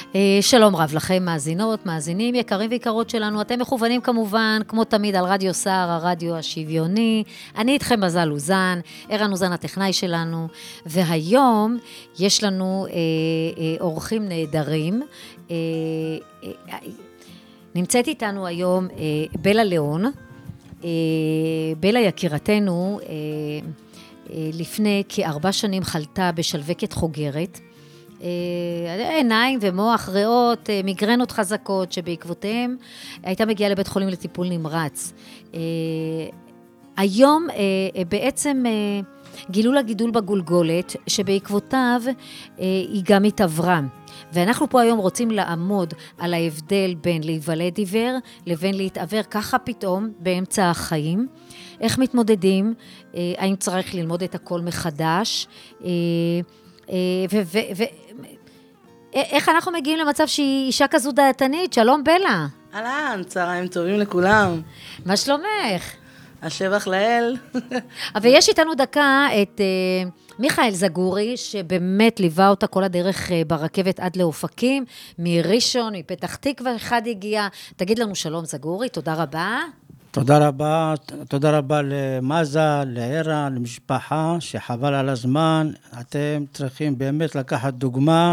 שלום רב לכם, מאזינות, מאזינים, יקרים ויקרות שלנו. אתם מכוונים כמובן, כמו תמיד, על רדיו סער, הרדיו השוויוני. אני איתכם מזל אוזן, ערן אוזן הטכנאי שלנו, והיום יש לנו אורחים נהדרים. נמצאת איתנו היום בלה ליאון. בלה יקירתנו לפני כ4 שנים חלתה בשלווקת חוגרת, עיניים ומוח, ריאות, מיגרנות חזקות, שבעקבותיהם הייתה מגיעה לבית חולים לטיפול נמרץ. היום בעצם גילו לה גידול בגולגולת, שבעקבותיו היא גם התעברה. ואנחנו פה היום רוצים לעמוד על ההבדל בין להיוולד עיוור לבין להתעבר ככה פתאום באמצע החיים. איך מתמודדים? האם צריך ללמוד את הכל מחדש? איך אנחנו מגיעים למצב שהיא אישה כזו דעתנית? שלום בלה. אהלן, צהריים טובים לכולם. מה שלומך? השבח לאל. ויש איתנו דקה את מיכאל זגורי, שבאמת ליווה אותה כל הדרך ברכבת עד לאופקים, מראשון, מפתח תקווה, אחד הגיע. תגיד לנו שלום זגורי, תודה רבה. תודה רבה למזה, לערן, למשפחה, שחבל על הזמן. אתם צריכים באמת לקחת דוגמה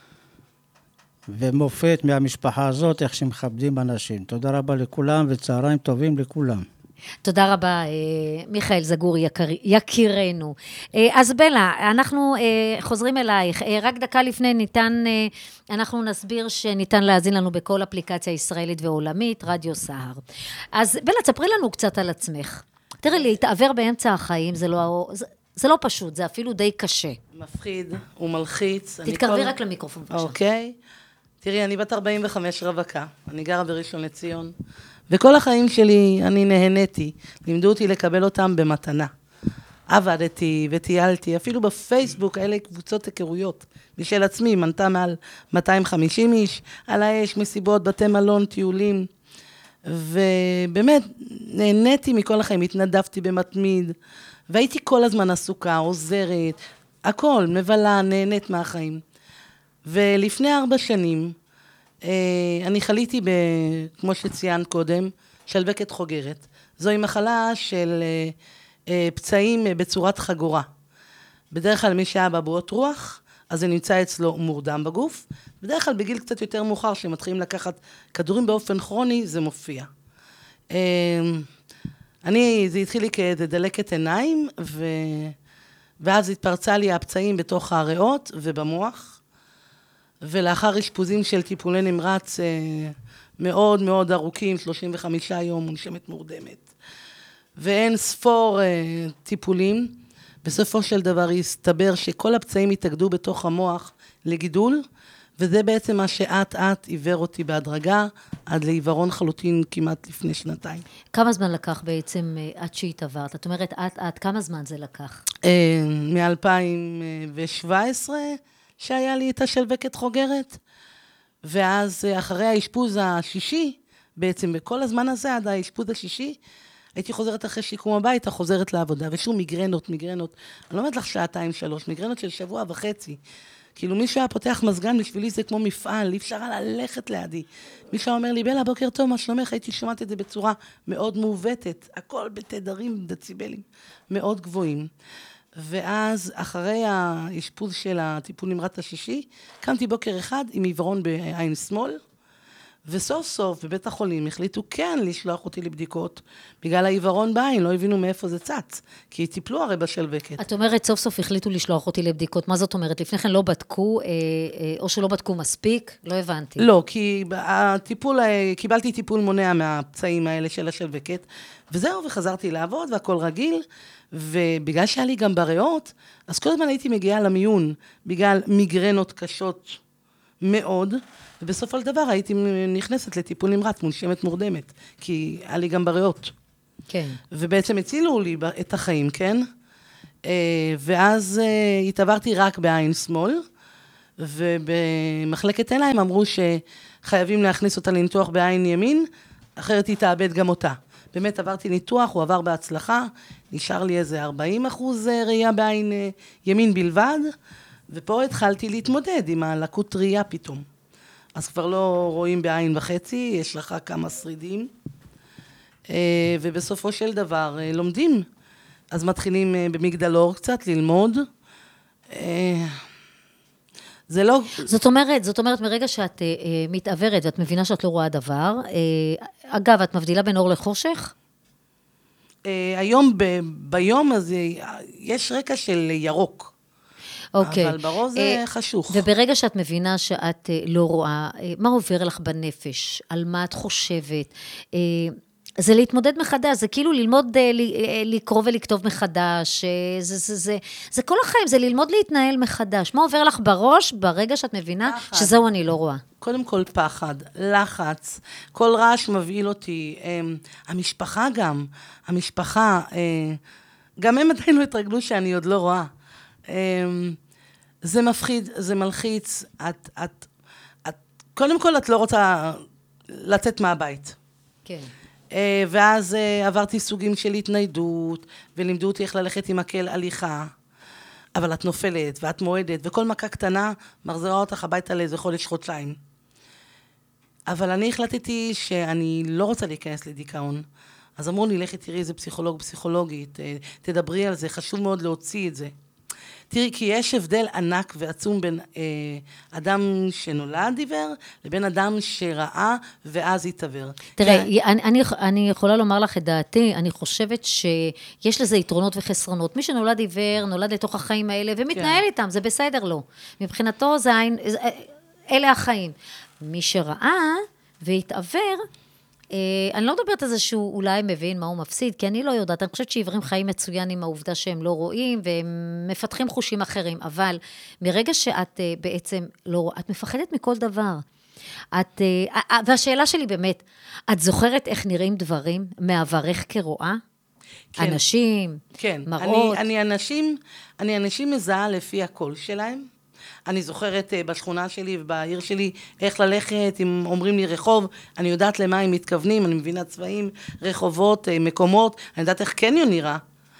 ומופת מהמשפחה הזאת, איך שמכבדים אנשים. תודה רבה לכולם וצהריים טובים לכולם. תודה רבה, מיכאל זגורי, יקירנו. אז בלה, אנחנו חוזרים אלייך. רק דקה לפני אנחנו נסביר שניתן להאזין לנו בכל אפליקציה ישראלית ועולמית, רדיו סער. אז בלה, תספרי לנו קצת על עצמך. תראי, להתעבר באמצע החיים, זה לא פשוט, זה אפילו די קשה. מפחיד ומלחיץ. תתקרבי רק למיקרופון, בבקשה. אוקיי. תראי, אני בת 45 רווקה. אני גרה בראשון לציון. וכל החיים שלי אני נהניתי, לימדו אותי לקבל אותם במתנה. עבדתי וטיילתי, אפילו בפייסבוק, אלה קבוצות היכרויות. בשל עצמי, מנתה מעל 250 איש, על האש, מסיבות, בתי מלון, טיולים. ובאמת, נהניתי מכל החיים, התנדבתי במתמיד, והייתי כל הזמן עסוקה, עוזרת, הכל, מבלה, נהנית מהחיים. ולפני 4 שנים, אני חליתי, כמו שציינת קודם, שלווקת חוגרת. זוהי מחלה של פצעים בצורת חגורה. בדרך כלל מי שהיה בבואות רוח, אז זה נמצא אצלו מורדם בגוף. בדרך כלל בגיל קצת יותר מאוחר, שמתחילים לקחת כדורים באופן כרוני, זה מופיע. זה התחיל לי כדלקת עיניים, ואז התפרצה לי הפצעים בתוך הריאות ובמוח. ולאחר אשפוזים של טיפולי נמרץ מאוד מאוד ארוכים, 35 יום, מונשמת מורדמת, ואין ספור טיפולים, בסופו של דבר הסתבר שכל הפצעים התאגדו בתוך המוח לגידול, וזה בעצם מה שעת עיוור אותי בהדרגה, עד לעיוורון חלוטין כמעט לפני 2 כמה זמן לקח בעצם עד שהתעברת? את אומרת, כמה זמן זה לקח? מ-2017, שהיה לי את השלווקת חוגרת, ואז אחרי האשפוז השישי, בעצם בכל הזמן הזה, עד האשפוז השישי, הייתי חוזרת אחרי שיקום הביתה, חוזרת לעבודה, ושוב מיגרנות, אני לא אומרת לך 2-3 שעתיים, מיגרנות של 1.5 שבוע. כאילו מישהו היה פותח מזגן, בשבילי זה כמו מפעל, אי אפשר ללכת לידי. מישהו אומר לי, בלה, בוקר טוב, מה שלומך? הייתי שומעת את זה בצורה מאוד מעוותת, הכל בתדרים, דציבלים, מאוד גבוהים. ואז אחרי האשפוז של הטיפול נמרץ השישי, קמתי בוקר אחד עם עיוורון בעין שמאל, וסוף סוף בבית החולים החליטו כן לשלוח אותי לבדיקות, בגלל העיוורון בעין, לא הבינו מאיפה זה צץ, כי טיפלו הרי בשלווקת. את אומרת, סוף סוף החליטו לשלוח אותי לבדיקות, מה זאת אומרת? לפני כן לא בדקו, או שלא בדקו מספיק? לא הבנתי. לא, כי קיבלתי טיפול מונע מהפצעים האלה של השלווקת, וזהו, וחזרתי לעבוד, והכל רגיל, ובגלל שהיה לי גם בריאות, אז כל הזמן הייתי מגיעה למיון, בגלל מיגרנות קשות מאוד, ובסופו של דבר הייתי נכנסת לטיפול נמרץ, מונשמת מורדמת, כי היה לי גם בריאות. כן. ובעצם הצילו לי את החיים, כן? ואז התעברתי רק בעין שמאל, ובמחלקת עיניים אמרו שחייבים להכניס אותה לניתוח בעין ימין, אחרת היא תאבד גם אותה. באמת עברתי ניתוח, הוא עבר בהצלחה, נשאר לי איזה 40% ראייה בעין ימין בלבד, ופה התחלתי להתמודד עם הלקות ראייה פתאום. אז כבר לא רואים בעין וחצי, יש לך כמה שרידים, ובסופו של דבר לומדים. אז מתחילים במגדלור קצת ללמוד. זה לא... זאת אומרת, מרגע שאת מתעוורת ואת מבינה שאת לא רואה דבר, אגב, את מבדילה בין אור לחושך? היום, ביום הזה, יש רקע של ירוק. אוקיי. אבל ברור זה חשוך. וברגע שאת מבינה שאת לא רואה, מה עובר לך בנפש? על מה את חושבת? זה להתמודד מחדש, זה כאילו ללמוד לקרוא ולכתוב מחדש, זה כל החיים, זה ללמוד להתנהל מחדש. מה עובר לך בראש ברגע שאת מבינה שזהו אני לא רואה? קודם כל פחד, לחץ, כל רעש מבהיל אותי, המשפחה גם, גם הם עדיין לא התרגלו שאני עוד לא רואה. זה מפחיד, זה מלחיץ, קודם כל את לא רוצה לצאת מהבית. כן. ואז עברתי סוגים של התניידות, ולימדו אותי איך ללכת עם מקל הליכה, אבל את נופלת ואת מועדת, וכל מכה קטנה מחזירה אותך הביתה לאיזה חודש-חודשיים. אבל אני החלטתי שאני לא רוצה להיכנס לדיכאון. אז אמרו לי, לכי תראי איזה פסיכולוג, פסיכולוגית, תדברי על זה, חשוב מאוד להוציא את זה. תראי, כי יש הבדל ענק ועצום בין אדם שנולד עיוור, לבין אדם שראה ואז התעוור. תראה, אני יכולה לומר לך את דעתי, אני חושבת שיש לזה יתרונות וחסרונות. מי שנולד עיוור, נולד לתוך החיים האלה, ומתנהל איתם, זה בסדר לו. מבחינתו, אלה החיים. מי שראה והתעוור, אני לא מדברת על זה שהוא אולי מבין מה הוא מפסיד, כי אני לא יודעת, אני חושבת שעיוורים חיים מצוין עם העובדה שהם לא רואים, והם מפתחים חושים אחרים, אבל מרגע שאת בעצם לא רואה, את מפחדת מכל דבר. והשאלה שלי באמת, את זוכרת איך נראים דברים מעברך כרואה? כן. אנשים, כן. מראות? אני אנשים מזהה לפי הקול שלהם. אני זוכרת בשכונה שלי ובעיר שלי איך ללכת, אם אומרים לי רחוב, אני יודעת למה הם מתכוונים, אני מבינה צבעים, רחובות, מקומות, אני יודעת איך קניון נראה.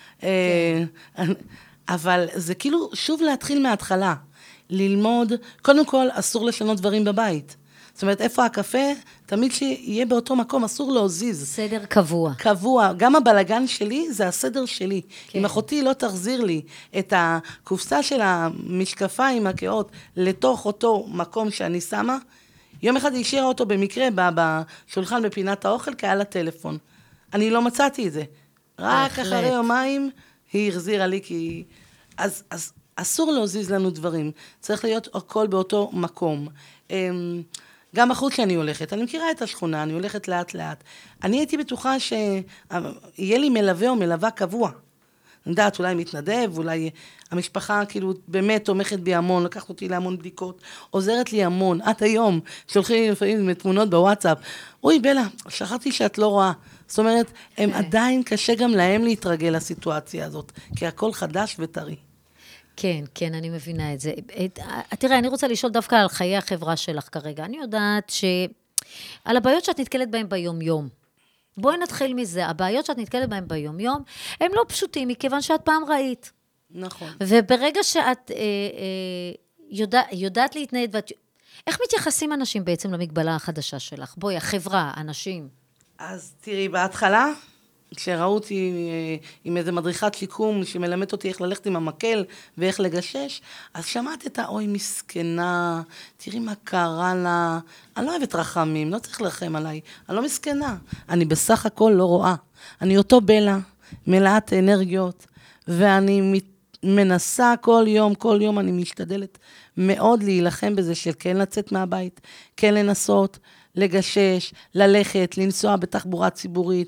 אבל זה כאילו שוב להתחיל מההתחלה, ללמוד, קודם כל אסור לשנות דברים בבית. זאת אומרת, איפה הקפה? תמיד שיהיה באותו מקום, אסור להוזיז. סדר קבוע. קבוע. גם הבלגן שלי, זה הסדר שלי. כן. אם אחותי לא תחזיר לי את הקופסה של המשקפיים, הקאות, לתוך אותו מקום שאני שמה, יום אחד היא השאירה אותו במקרה בשולחן בפינת האוכל, כי היה לה טלפון. אני לא מצאתי את זה. רק אחרי יומיים היא החזירה לי, כי... אז אסור להוזיז לנו דברים. צריך להיות הכל באותו מקום. גם החוץ שאני הולכת, אני מכירה את השכונה, אני הולכת לאט לאט. אני הייתי בטוחה שיהיה לי מלווה או מלווה קבוע. אני יודעת, אולי מתנדב, אולי המשפחה כאילו באמת תומכת בי המון, לקחת אותי להמון בדיקות, עוזרת לי המון. עד היום, שולחים לי לפעמים תמונות בוואטסאפ, אוי בלה, שכחתי שאת לא רואה. זאת אומרת, הם עדיין קשה גם להם להתרגל לסיטואציה הזאת, כי הכל חדש וטרי. כן, כן, אני מבינה את זה. תראה, אני רוצה לשאול דווקא על חיי החברה שלך כרגע. אני יודעת על הבעיות שאת נתקלת בהן ביום-יום. בואי נתחיל מזה. הבעיות שאת נתקלת בהן ביום-יום, הם לא פשוטים, מכיוון שאת פעם ראית. נכון. וברגע שאת יודעת להתנהד, איך מתייחסים אנשים בעצם למגבלה החדשה שלך? בואי, החברה, אנשים. אז תראי, בהתחלה... כשראו אותי עם איזה מדריכת שיקום שמלמד אותי איך ללכת עם המקל ואיך לגשש, אז שמעת את האוי מסכנה, תראי מה קרה לה, אני לא אוהבת רחמים, לא צריך לרחם עליי, אני לא מסכנה, אני בסך הכל לא רואה, אני אותו בלה, מלאת אנרגיות, ואני מנסה כל יום אני משתדלת מאוד להילחם בזה של כן לצאת מהבית, כן לנסות, לגשש, ללכת, לנסוע בתחבורה ציבורית,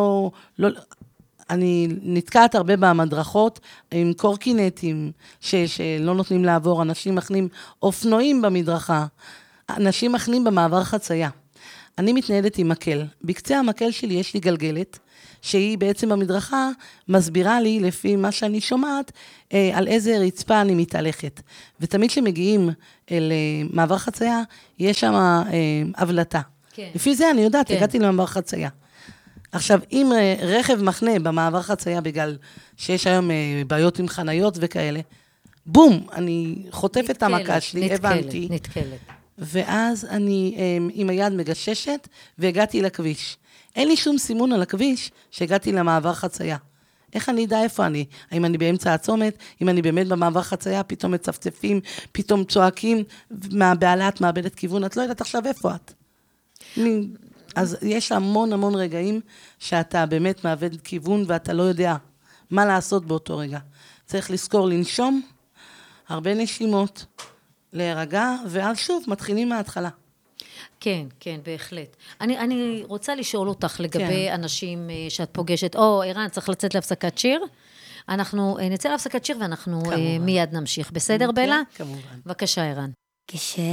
אני נתקעת הרבה במדרכות עם קורקינטים שלא נותנים לעבור, אנשים מכנים אופנועים במדרכה, אנשים מכנים במעבר חצייה. אני מתנהלת עם מקל, בקצה המקל שלי יש לי גלגלת, שהיא בעצם במדרכה מסבירה לי לפי מה שאני שומעת, על איזה רצפה אני מתהלכת. ותמיד כשמגיעים למעבר חצייה, יש שם הבלטה. כן. לפי זה אני יודעת, הגעתי למעבר חצייה. עכשיו, אם רכב מחנה במעבר חצייה, בגלל שיש היום בעיות עם חניות וכאלה, בום, אני חוטפת את המכה שלי, הבנתי. נתקלת. ואז אני עם היד מגששת, והגעתי לכביש. אין לי שום סימון על הכביש שהגעתי למעבר חצייה. איך אני יודע איפה אני? האם אני באמצע הצומת? אם אני באמת במעבר חצייה, פתאום מצפצפים, פתאום צועקים, מהבעלה את מאבדת כיוון, את לא יודעת עכשיו איפה את. אז יש המון המון רגעים שאתה באמת מאבד כיוון, ואתה לא יודע מה לעשות באותו רגע. צריך לזכור לנשום, הרבה נשימות, להירגע, ואז שוב מתחילים מההתחלה. כן, כן, בהחלט. אני רוצה לשאול אותך לגבי כן. אנשים שאת פוגשת, או ערן, צריך לצאת להפסקת שיר. אנחנו נצא להפסקת שיר ואנחנו מיד נמשיך. בסדר, בלה? כמובן. בבקשה, ערן.